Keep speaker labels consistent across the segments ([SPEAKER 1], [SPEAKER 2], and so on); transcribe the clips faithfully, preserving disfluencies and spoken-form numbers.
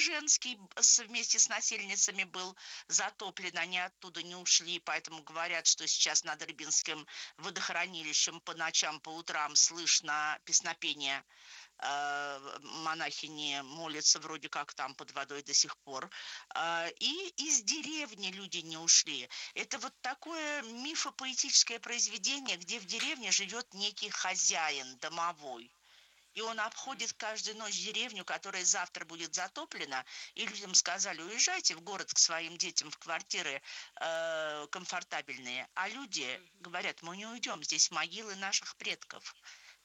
[SPEAKER 1] Преображенский с вместе с насельницами был затоплен, они оттуда не ушли, поэтому говорят, что сейчас над Рыбинским водохранилищем по ночам, по утрам слышно песнопение. Э, монахини молятся вроде как там под водой до сих пор. Э, И из деревни люди не ушли. Это вот такое мифопоэтическое произведение, где в деревне живет некий хозяин домовой. И он обходит каждую ночь деревню, которая завтра будет затоплена, и людям сказали: уезжайте в город к своим детям в квартиры э, комфортабельные. А люди говорят: мы не уйдем, здесь могилы наших предков.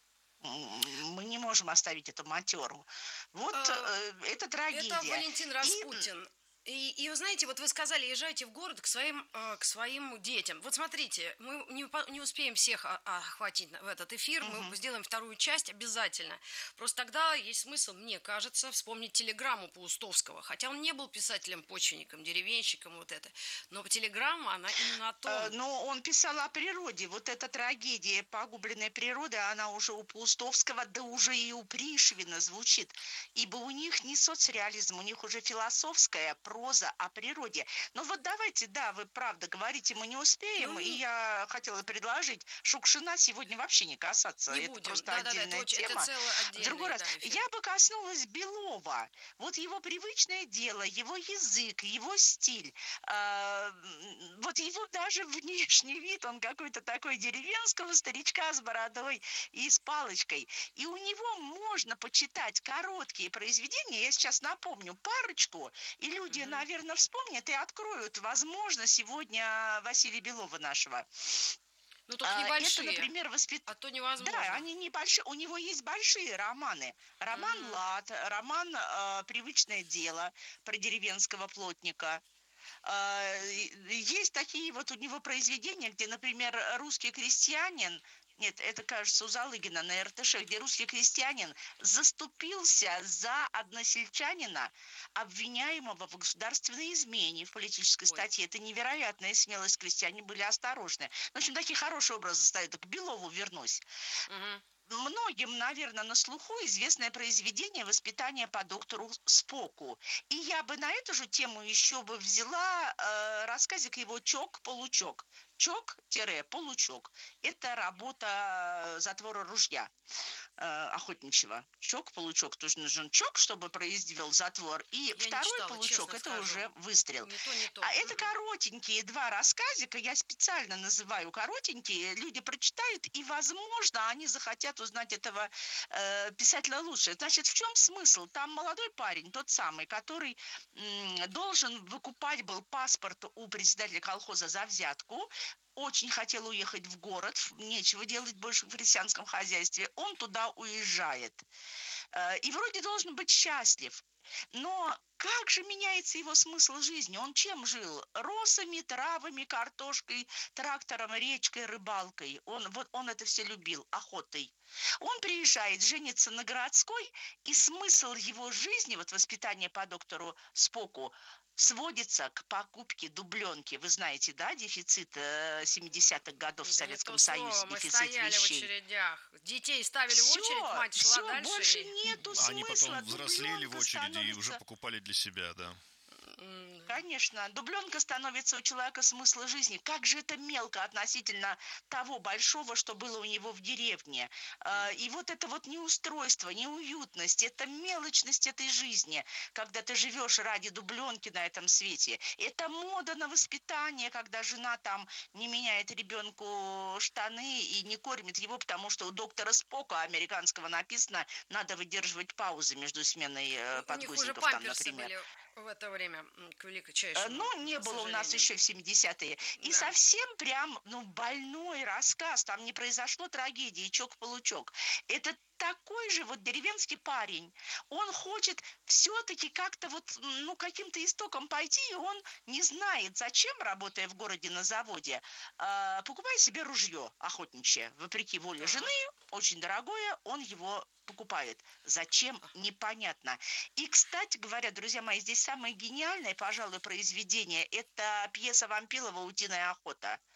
[SPEAKER 1] М, Мы не можем оставить эту матеру. Вот
[SPEAKER 2] А,
[SPEAKER 1] э, это
[SPEAKER 2] Это
[SPEAKER 1] трагедия.
[SPEAKER 2] Валентин
[SPEAKER 1] И
[SPEAKER 2] Распутин. И, и вы знаете, вот вы сказали, езжайте в город к своим, э, к своим детям. Вот смотрите, мы не, по- не успеем всех о- охватить в этот эфир, мы
[SPEAKER 1] мгм.
[SPEAKER 2] сделаем вторую часть обязательно. Просто тогда есть смысл, мне кажется, вспомнить телеграмму Паустовского. Хотя он не был писателем-почвенником, деревенщиком, вот это. Но телеграмма, она именно о
[SPEAKER 1] Э,
[SPEAKER 2] том.
[SPEAKER 1] Но он писал о природе. Вот эта трагедия погубленной природы, она уже у Паустовского, да уже и у Пришвина звучит. Ибо у них не соцреализм, у них уже философская проза о природе. Но вот давайте, да, вы правда говорите, мы не
[SPEAKER 2] Ну,
[SPEAKER 1] успеем. И
[SPEAKER 2] н-
[SPEAKER 1] я хотела предложить Шукшина сегодня вообще не касаться.
[SPEAKER 2] не
[SPEAKER 1] Это
[SPEAKER 2] будем.
[SPEAKER 1] просто
[SPEAKER 2] Да-да-да, это,
[SPEAKER 1] отдельная
[SPEAKER 2] очень, это
[SPEAKER 1] тема.
[SPEAKER 2] целый
[SPEAKER 1] В другой
[SPEAKER 2] отдельный,
[SPEAKER 1] раз.
[SPEAKER 2] да, эфир.
[SPEAKER 1] Я бы коснулась Белова. Вот его привычное дело, его язык, его стиль. А, вот его даже внешний вид, он какой-то такой деревенского старичка с бородой и с палочкой. И у него можно почитать короткие произведения, я сейчас напомню парочку, и люди,
[SPEAKER 2] Мгм.
[SPEAKER 1] наверное, вспомнят и откроют, возможно, сегодня Василия Белова нашего.
[SPEAKER 2] Ну, только
[SPEAKER 1] А, Это,
[SPEAKER 2] небольшие,
[SPEAKER 1] например,
[SPEAKER 2] а
[SPEAKER 1] воспит...
[SPEAKER 2] то
[SPEAKER 1] Да,
[SPEAKER 2] невозможно.
[SPEAKER 1] они небольшие, у него есть большие романы. Роман
[SPEAKER 2] Мгм.
[SPEAKER 1] «Лад», роман э, «Привычное дело» про деревенского плотника. А, Есть такие вот у него произведения, где, например, русский крестьянин, нет, это, кажется, у Залыгина на эр тэ шэ, где русский крестьянин заступился за односельчанина, обвиняемого в государственной измене в политической
[SPEAKER 2] Ой.
[SPEAKER 1] статье. Это невероятная смелость, крестьяне были осторожны. В общем, такие хорошие образы ставят. К Белову вернусь.
[SPEAKER 2] Мгм.
[SPEAKER 1] Многим, наверное, на слуху известное произведение «Воспитание по доктору Споку». И я бы на эту же тему еще бы взяла э, рассказик его «Чок-получок». Чок-получок. Это работа затвора ружья э, охотничьего. Чок-получок. Тоже нужен чок, чтобы произвел затвор. И
[SPEAKER 2] Я не
[SPEAKER 1] второй
[SPEAKER 2] читала,
[SPEAKER 1] получок–
[SPEAKER 2] честно
[SPEAKER 1] это
[SPEAKER 2] скажу.
[SPEAKER 1] уже выстрел.
[SPEAKER 2] Не то, не то.
[SPEAKER 1] А это
[SPEAKER 2] Мгм.
[SPEAKER 1] коротенькие два рассказика, я специально называю коротенькие, люди прочитают, и, возможно, они захотят узнать этого э, писателя лучше. Значит, в чем смысл? Там молодой парень, тот самый, который м, должен выкупать был паспорт у председателя колхоза за взятку, очень хотел уехать в город, нечего делать больше в крестьянском хозяйстве, он туда уезжает. Э, И вроде должен быть счастлив. Но как же меняется его смысл жизни? Он чем жил? Росами, травами, картошкой, трактором, речкой, рыбалкой. Он, вот он это все любил, охотой. Он приезжает, женится на городской, и смысл его жизни, вот воспитание по доктору Споку, сводится к покупке дубленки. Вы знаете, да, дефицит э, семидесятых годов в
[SPEAKER 2] Да не то
[SPEAKER 1] Советском
[SPEAKER 2] слово,
[SPEAKER 1] Союзе,
[SPEAKER 2] мы
[SPEAKER 1] дефицит
[SPEAKER 2] стояли в
[SPEAKER 1] вещей.
[SPEAKER 2] очередях. Детей ставили в очередь,
[SPEAKER 1] Все,
[SPEAKER 2] мать шла
[SPEAKER 1] все,
[SPEAKER 2] дальше
[SPEAKER 1] больше
[SPEAKER 2] и...
[SPEAKER 1] нету
[SPEAKER 3] Они
[SPEAKER 1] смысла.
[SPEAKER 3] потом взрослели в
[SPEAKER 1] Дубленка
[SPEAKER 3] очереди и уже
[SPEAKER 1] становится.
[SPEAKER 3] покупали для себя, да.
[SPEAKER 2] М, да.
[SPEAKER 1] Конечно, дубленка становится у человека смысла жизни. Как же это мелко относительно того большого, что было у него в деревне. А, И вот это вот неустройство, неуютность, это мелочность этой жизни, когда ты живешь ради дубленки на этом свете. Это мода на воспитание, когда жена там не меняет ребенку штаны и не кормит его, потому что у доктора Спока американского написано, надо выдерживать паузы между сменой э,
[SPEAKER 2] У, у них уже
[SPEAKER 1] подгузников там,
[SPEAKER 2] памперсы
[SPEAKER 1] например.
[SPEAKER 2] были в это время, м, к
[SPEAKER 1] Э,
[SPEAKER 2] величайшему
[SPEAKER 1] Ну, не было у нас
[SPEAKER 2] сожалению.
[SPEAKER 1] еще в семидесятые. И
[SPEAKER 2] Да.
[SPEAKER 1] совсем прям, ну, больной рассказ. Там не произошло трагедии, чок-получок. Это такой же вот деревенский парень. Он хочет все-таки как-то вот, ну, каким-то истоком пойти, и он не знает, зачем, работая в городе на заводе, э, покупая себе ружье охотничье, вопреки воле жены,
[SPEAKER 2] Так.
[SPEAKER 1] очень дорогое, он его покупает. Зачем? Непонятно. И, кстати говоря, друзья мои, здесь самое гениальное, пожалуй, произведение – это пьеса Вампилова «Утиная охота».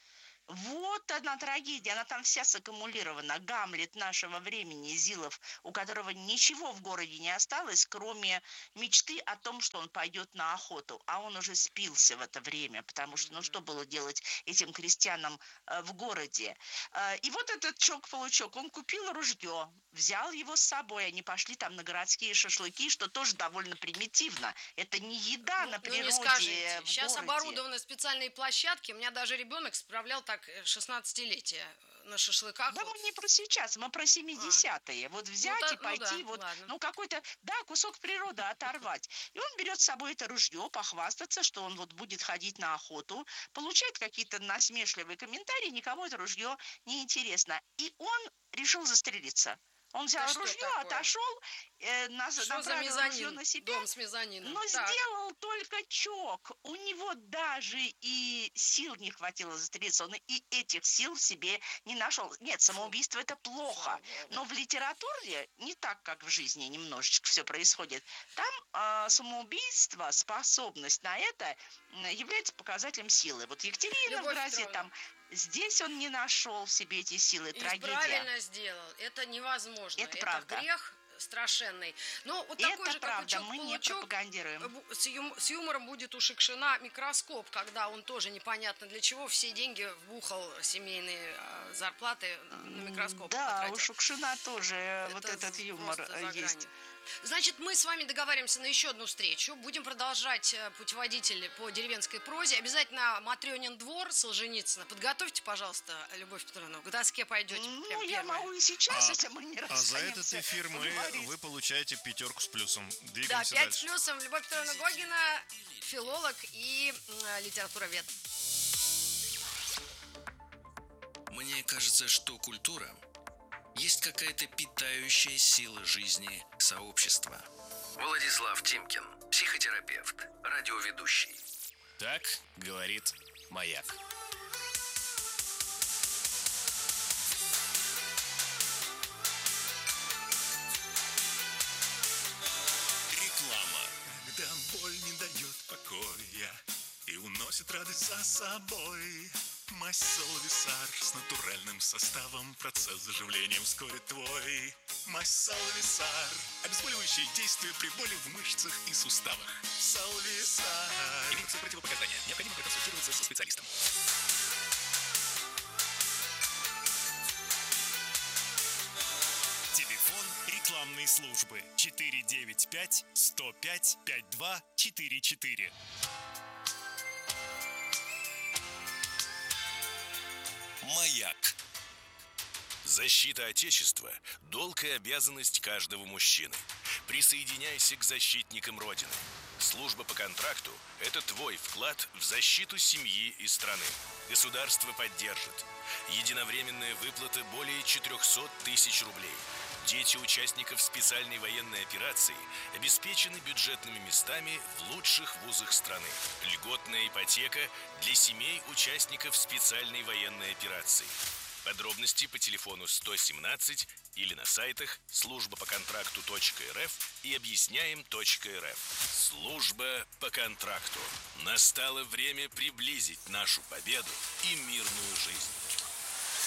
[SPEAKER 1] Вот она трагедия, она там вся саккумулирована. Гамлет нашего времени, Зилов, у которого ничего в городе не осталось, кроме мечты о том, что он пойдет на охоту. А он уже спился в это время, потому что, ну что было делать этим крестьянам э, в городе? Э, и вот этот чок-получок, он купил ружье, взял его с собой, они пошли там на городские шашлыки, что тоже довольно примитивно. Это не еда
[SPEAKER 2] Ну,
[SPEAKER 1] на
[SPEAKER 2] ну не
[SPEAKER 1] природе
[SPEAKER 2] скажите.
[SPEAKER 1] в
[SPEAKER 2] Сейчас
[SPEAKER 1] городе.
[SPEAKER 2] оборудованы специальные площадки. У меня даже ребенок справлял так э, шестнадцатилетие э, на шашлыках.
[SPEAKER 1] Да
[SPEAKER 2] Вот.
[SPEAKER 1] мы не про сейчас, мы про
[SPEAKER 2] А,
[SPEAKER 1] семидесятые. Вот
[SPEAKER 2] ну,
[SPEAKER 1] взять
[SPEAKER 2] та-
[SPEAKER 1] и
[SPEAKER 2] ну да,
[SPEAKER 1] пойти, вот,
[SPEAKER 2] ладно.
[SPEAKER 1] ну, какой-то, да, кусок природы оторвать. И он берет с собой это ружье, похвастаться, что он вот будет ходить на охоту, получает какие-то насмешливые комментарии, никому это ружье не интересно. И он решил застрелиться. Он
[SPEAKER 2] Да
[SPEAKER 1] взял
[SPEAKER 2] что
[SPEAKER 1] ружье,
[SPEAKER 2] такое?
[SPEAKER 1] отошел, э, наз-
[SPEAKER 2] Что за
[SPEAKER 1] направил ружье
[SPEAKER 2] мезонин?
[SPEAKER 1] на себя,
[SPEAKER 2] Дом с мезонином.
[SPEAKER 1] но
[SPEAKER 2] Так.
[SPEAKER 1] сделал только чок. У него даже и сил не хватило застрелиться. Он и этих сил в себе не нашел. Нет,
[SPEAKER 2] Фу,
[SPEAKER 1] самоубийство это плохо.
[SPEAKER 2] слава богу.
[SPEAKER 1] Но в литературе не так, как в жизни немножечко все происходит. Там а, самоубийство, способность на это м, является показателем силы. Вот Екатерина в
[SPEAKER 2] Любовь
[SPEAKER 1] грозе
[SPEAKER 2] Петровна,
[SPEAKER 1] там, здесь он не нашел в себе эти силы.
[SPEAKER 2] и
[SPEAKER 1] Трагедия.
[SPEAKER 2] правильно сделал. Это невозможно.
[SPEAKER 1] Это
[SPEAKER 2] Это
[SPEAKER 1] правда.
[SPEAKER 2] грех страшенный. Но вот такой
[SPEAKER 1] Это
[SPEAKER 2] же, как
[SPEAKER 1] правда. Мы не
[SPEAKER 2] учок-получок,
[SPEAKER 1] пропагандируем.
[SPEAKER 2] с, юм- с юмором будет у Шекшина микроскоп, когда он тоже непонятно для чего все деньги вбухал семейные а, зарплаты на микроскоп
[SPEAKER 1] Да, у
[SPEAKER 2] потратил.
[SPEAKER 1] Шукшина тоже э, вот
[SPEAKER 2] Это
[SPEAKER 1] этот
[SPEAKER 2] з-
[SPEAKER 1] юмор
[SPEAKER 2] просто
[SPEAKER 1] э,
[SPEAKER 2] за
[SPEAKER 1] есть.
[SPEAKER 2] гранью. Значит, мы с вами договариваемся на еще одну встречу. Будем продолжать э, путеводитель по деревенской прозе. Обязательно Матрёнин двор Солженицына. Подготовьте, пожалуйста, Любовь Петровна. К доске пойдете.
[SPEAKER 1] Ну,
[SPEAKER 2] Прям
[SPEAKER 1] я
[SPEAKER 2] первая.
[SPEAKER 1] могу и сейчас,
[SPEAKER 3] А,
[SPEAKER 1] если мы не
[SPEAKER 3] а за этот
[SPEAKER 1] расстанемся,
[SPEAKER 3] эфир мы,
[SPEAKER 1] поговорить.
[SPEAKER 3] вы получаете пятерку с плюсом.
[SPEAKER 2] Да,
[SPEAKER 3] Двигаемся
[SPEAKER 2] пять
[SPEAKER 3] дальше.
[SPEAKER 2] плюсом. Любовь Петровна Гогина, филолог и м, литературовед.
[SPEAKER 4] Мне кажется, что культура есть какая-то питающая сила жизни сообщества. Владислав Тимкин, психотерапевт, радиоведущий.
[SPEAKER 5] Так говорит Маяк. Реклама.
[SPEAKER 6] Когда боль не дает покоя и уносит радость за собой. Мазь Салвисар с натуральным составом процесс заживления ускорит твой. Мазь Салвисар. Обезболивающее действие при боли в мышцах и суставах. Салвисар. Имеются противопоказания. Необходимо проконсультироваться со специалистом.
[SPEAKER 5] Телефон рекламной службы четыре девять пять сто пять пять два четыре четыре.
[SPEAKER 7] Маяк. Защита Отечества – долг и обязанность каждого мужчины. Присоединяйся к защитникам Родины. Служба по контракту – это твой вклад в защиту семьи и страны. Государство поддержит. Единовременная выплата более четыреста тысяч рублей. Дети участников специальной военной операции обеспечены бюджетными местами в лучших вузах страны. Льготная ипотека для семей участников специальной военной операции. Подробности по телефону сто семнадцать или на сайтах служба по контракту точка эр эф и объясняем точка эр эф. Служба по контракту. Настало время приблизить нашу победу и мирную жизнь.